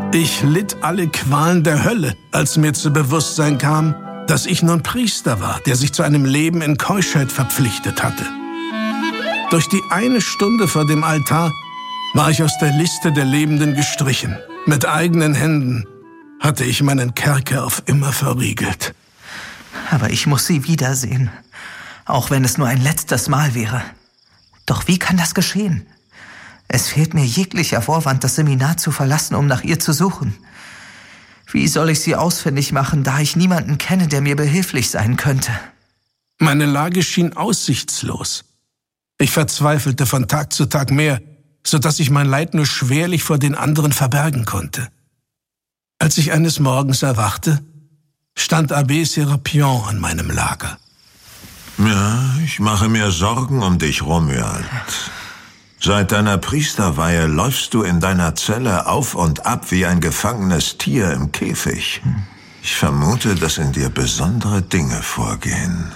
Ich litt alle Qualen der Hölle, als mir zu Bewusstsein kam, dass ich nun Priester war, der sich zu einem Leben in Keuschheit verpflichtet hatte. Durch die eine Stunde vor dem Altar war ich aus der Liste der Lebenden gestrichen. Mit eigenen Händen hatte ich meinen Kerker auf immer verriegelt. Aber ich muss Sie wiedersehen, auch wenn es nur ein letztes Mal wäre. Doch wie kann das geschehen? Es fehlt mir jeglicher Vorwand, das Seminar zu verlassen, um nach ihr zu suchen. Wie soll ich sie ausfindig machen, da ich niemanden kenne, der mir behilflich sein könnte? Meine Lage schien aussichtslos. Ich verzweifelte von Tag zu Tag mehr, sodass ich mein Leid nur schwerlich vor den anderen verbergen konnte. Als ich eines Morgens erwachte, stand Abbé Sérapion an meinem Lager. Ja, ich mache mir Sorgen um dich, Romuald. Seit deiner Priesterweihe läufst du in deiner Zelle auf und ab wie ein gefangenes Tier im Käfig. Ich vermute, dass in dir besondere Dinge vorgehen.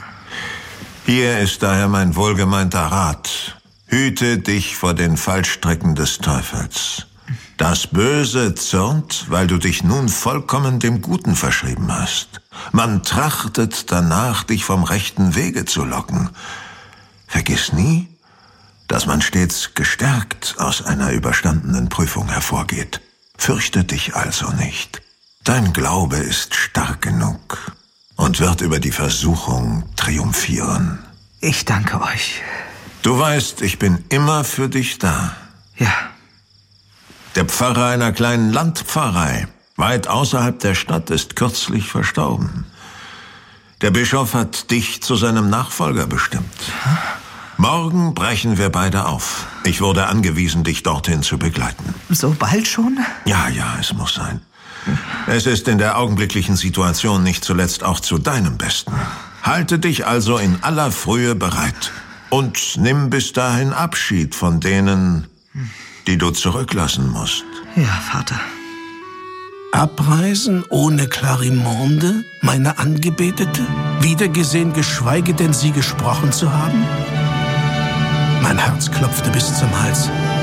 Hier ist daher mein wohlgemeinter Rat. Hüte dich vor den Fallstricken des Teufels. Das Böse zürnt, weil du dich nun vollkommen dem Guten verschrieben hast. Man trachtet danach, dich vom rechten Wege zu locken. Vergiss nie, dass man stets gestärkt aus einer überstandenen Prüfung hervorgeht. Fürchte dich also nicht. Dein Glaube ist stark genug und wird über die Versuchung triumphieren. Ich danke euch. Du weißt, ich bin immer für dich da. Ja. Der Pfarrer einer kleinen Landpfarrei, weit außerhalb der Stadt, ist kürzlich verstorben. Der Bischof hat dich zu seinem Nachfolger bestimmt. Morgen brechen wir beide auf. Ich wurde angewiesen, dich dorthin zu begleiten. So bald schon? Ja, es muss sein. Es ist in der augenblicklichen Situation nicht zuletzt auch zu deinem Besten. Halte dich also in aller Frühe bereit und nimm bis dahin Abschied von denen, die du zurücklassen musst. Ja, Vater. Abreisen ohne Clarimonde, meine Angebetete? Wiedergesehen, geschweige denn sie gesprochen zu haben? Mein Herz klopfte bis zum Hals.